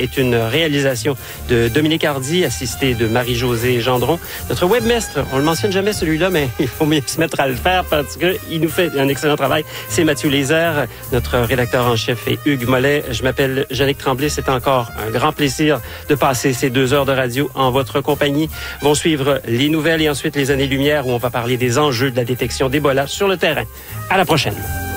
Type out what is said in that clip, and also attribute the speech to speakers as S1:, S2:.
S1: est une réalisation de Dominique Hardy, assisté de Marie-Josée Gendron. Notre webmestre, on le mentionne jamais celui-là, mais il faut mieux se mettre à le faire parce qu'il nous fait un excellent travail. C'est Mathieu Lézère. Notre rédacteur en chef est Hugues Mollet. Je m'appelle Jannick Tremblay. C'est encore un grand plaisir de passer ces 2 heures de radio en votre compagnie. Vont suivre les nouvelles et ensuite les années-lumière où on va parler des enjeux de la détection d'Ebola sur le terrain. À la prochaine.